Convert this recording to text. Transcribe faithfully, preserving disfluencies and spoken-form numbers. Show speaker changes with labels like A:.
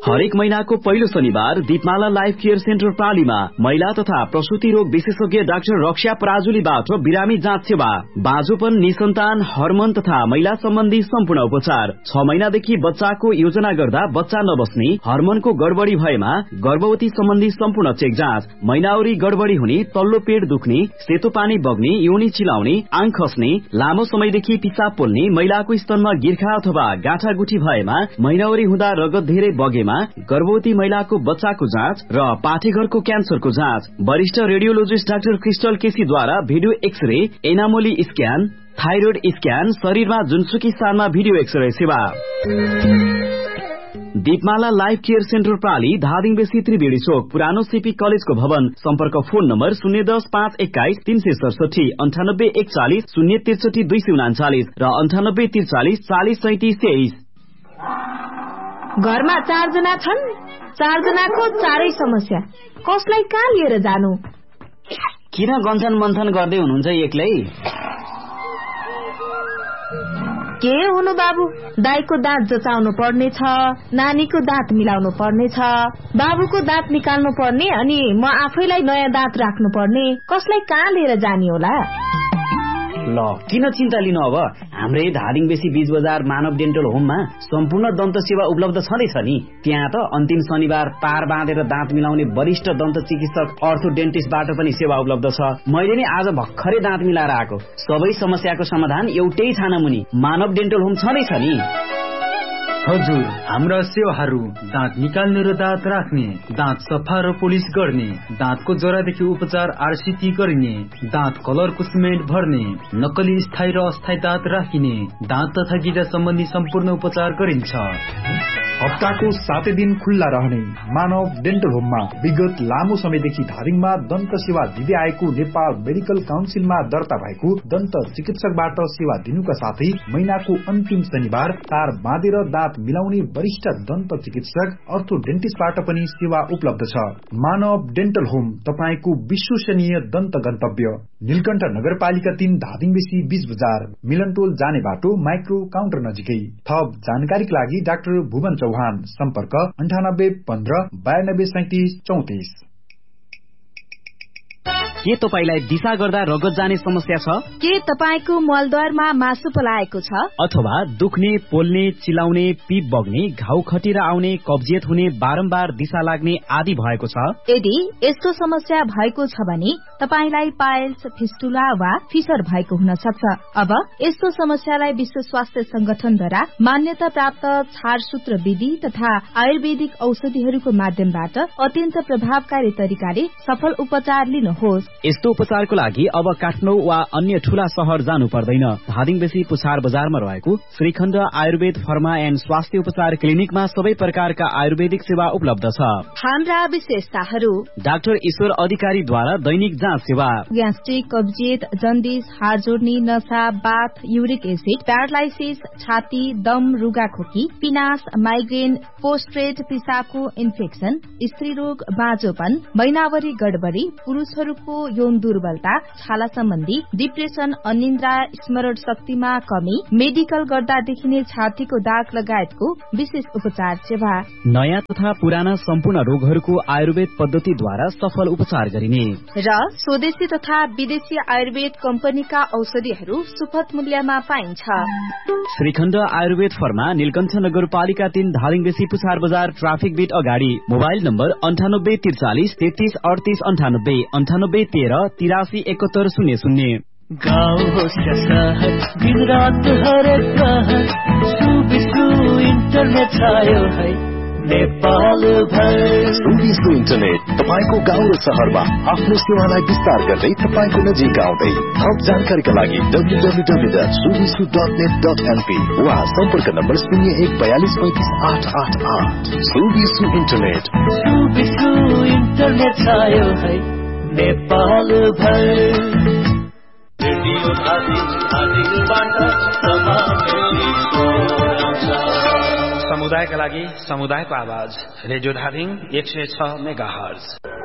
A: हरेक महीनाको पहिलो शनिबार दीपमाला लाइफ केयर सेन्टर प्रालीमा महिला तथा प्रसूति रोग विशेषज्ञ डाक्टर रक्षा पराजुलीबाट बिरामी जाँच सेवा, बाँझोपन, निसन्तान, हर्मोन तथा महिला सम्बन्धी सम्पूर्ण उपचार। छ महिनादेखि बच्चाको योजना गर्दा बच्चा नबस्ने, हर्मोनको गडबडी भएमा गर्भवती सम्बन्धी सम्पूर्ण चेक जाँच, महिनावरी गडबडी हुने, तल्लो पेट दुख्ने, सेतो पानी बग्ने, योनी चिलाउने, आङ खस्ने, लामो समयदेखि पिसाब पोल्ने, महिलाको स्तनमा गिर्खा अथवा गाँठागुठी भएमा, महिनावरी हुँदा रगत धेरै बगेमा, गर्भवती महिलाको बच्चाको जाँच र पाठेघरको क्यान्सरको जाँच। वरिष्ठ radiologist doctor crystal केसीद्वारा video x-ray, एनामोली scan, thyroid scan, शरीरमा जुनसुकी स्थानमा भिडियो एक्सरे सेवा। दीपमाला लाइफ केयर सेन्टर प्राली, धादिङ बेसी, त्रिवेणी चोक, पुरानो सीपी कलेजको भवन। सम्पर्क फोन नम्बर शून्य दस पाँच एक्काइस तीन सय सडसठी, अन्ठानब्बे एकचालिस शून्य त्रिसठी दुई सय उनाचालिस र अन्ठानब्बे त्रिचालिस चालिस सैतिस तेइस।
B: घरमा चारजना छन्, चारजनाको चारै समस्या, कसलाई कहाँ लिएर जानु?
C: किन गन्छन मन्थन गर्दै हुनुहुन्छ एक्लै?
B: के हुनु बाबु, दाइको दाँत जचाउनु पर्ने छ, नानीको दाँत मिलाउनु पर्ने छ, बाबुको दाँत निकाल्नु पर्ने, अनि म आफैलाई नयाँ दाँत राख्नु पर्ने, कसलाई कहाँ लिएर जाने होला?
C: ल किन चिन्ता लिनु, अब हाम्रै धादिङ बेसी बीच बजार मानव डेन्टल होममा सम्पूर्ण दन्त सेवा उपलब्ध छँदैछ नि। त्यहाँ त अन्तिम शनिबार तार बाँधेर दाँत मिलाउने वरिष्ठ दन्त चिकित्सक अर्थो डेन्टिस्टबाट पनि सेवा उपलब्ध छ। मैले नि आज भर्खरै दाँत मिलाएर आएको। सबै समस्याको समाधान एउटै छानामुनि मानव डेन्टल होम छँदैछ नि।
D: हजुर, हाम्रा सेवाहरू दाँत निकाल्ने र दाँत राख्ने, दाँत सफा र पोलिस गर्ने, दाँतको जरादेखि उपचार आरसीटी गरिने, दाँत कलरको सिमेन्ट भर्ने, नक्कली स्थायी र अस्थायी दाँत राखिने, दाँत तथा गिजा सम्बन्धी सम्पूर्ण उपचार गरिन्छ।
E: हप्ताको सातै दिन खुल्ला रहने मानव डेन्टल होममा विगत लामो समयदेखि धादिङमा दन्त सेवा दिँदै आएको नेपाल मेडिकल काउन्सिलमा दर्ता भएको दन्त चिकित्सकबाट सेवा दिनुका साथै महिनाको अन्तिम शनिबार तार बाँधेर दाँत मिलाउने वरिष्ठ दन्त चिकित्सक अर्थो डेन्टिस्टबाट पनि सेवा उपलब्ध छ। मानव डेन्टल होम तपाईको विश्वसनीय दन्त गन्तव्य, नीलकण्ठ नगरपालिका तीन, धादिङ बेसी, बीच बजार, मिलनटोल जाने बाटो, माइक्रो काउन्टर नजिकै। थप जानकारीका लागि डाक्टर भुवन चौहान, सम्पर्क अन्ठानब्बे पन्ध्र बयानब्बे सैतिस चौतिस।
A: के तपाईलाई दिशा गर्दा रगत जाने समस्या छ?
B: के तपाईको मलद्वारमा मासु पलाएको छ?
A: अथवा दुख्ने, पोल्ने, चिलाउने, पिप बग्ने, घाउ खटिरा आउने, कब्जियत हुने, बारम्बार दिशा लाग्ने आदि भएको छ?
B: यदि यस्तो समस्या भएको छ भने तपाईलाई पाइल्स, फिस्टुला वा फिसर भएको हुन सक्छ। अब यस्तो समस्यालाई विश्व स्वास्थ्य संगठनद्वारा मान्यता प्राप्त छारसूत्र विधि तथा आयुर्वेदिक औषधिहरूको माध्यमबाट अत्यन्त प्रभावकारी तरिकाले सफल उपचार लिनुहोस्।
A: यस्तो उपचारको लागि अब काठमाडौँ वा अन्य ठूला शहर जानु पर्दैन। धादिङ बेसी पुछार बजारमा रहेको श्रीखण्ड आयुर्वेद फर्मा एन्ड स्वास्थ्य उपचार क्लिनिकमा सबै प्रकारका आयुर्वेदिक सेवा उपलब्ध छ।
B: हाम्रा विशेषताहरू: डाक्टर
A: ईश्वर अधिकारीद्वारा दैनिक जाँच सेवा,
B: ग्यास्ट्रिक, कब्जियत, जन्डिस, हाड जोड्ने, नशा, बाथ, युरिक एसिड, प्यारालाइसिस, छाती, दम, रुगाखोकी, पिनास, माइग्रेन, पोस्ट्रेट, पिसाबको इन्फेक्सन, स्त्री रोग, बाँझोपन, महिनावरी गडबडी, पुरुषहरूको यौन दुर्बलता, छाला सम्बन्धी, डिप्रेसन, अनिन्द्रा, स्मरण शक्तिमा कमी, मेडिकल गर्दा देखिने छातीको दाग लगायतको विशेष उपचार सेवा।
A: नयाँ तथा पुराना सम्पूर्ण रोगहरूको आयुर्वेद पद्धतिद्वारा सफल उपचार गरिने
B: र स्वदेशी तथा विदेशी आयुर्वेद कम्पनीका औषधिहरू सुपथ मूल्यमा पाइन्छ।
A: श्रीखण्ड आयुर्वेद फर्मा, नीलकण्ठ नगरपालिका तीन, धादिङ बेसी, पुछार बजार, ट्राफिक बीट अगाडि। मोबाइल नम्बर अन्ठानब्बे त्रिचालिस तेत्तीस अडतिस अन्ठानब्बे, अन्ठानब्बे तेह्र तिरासी एकहत्तर शून्य शून्य।
F: गाउँ होस् या सहर, दिन रात हरेक प्रहर सुबिसु इन्टरनेट छायो है नेपाल भर।
G: सुबिसु इन्टरनेट तपाईको गाउँ र शहरमा आफ्नो सेवालाई विस्तार गर्दै तपाईको नजिक आउँदै। थप जानकारीका लागि W W W dot Subisu dot net dot NP वा सम्पर्क नम्बर शून्य एक बयालिस पैंतिस आठ आठ आठ। सुबिसु इन्टरनेट,
F: सुबिसु इन्टरनेट छायो है नेपाल भर। रेडियो धादिङ, धादिङबाट
H: समुदायका लागि समुदायको आवाज, रेडियो धादिङ एक सय छ मेगा हर्ज।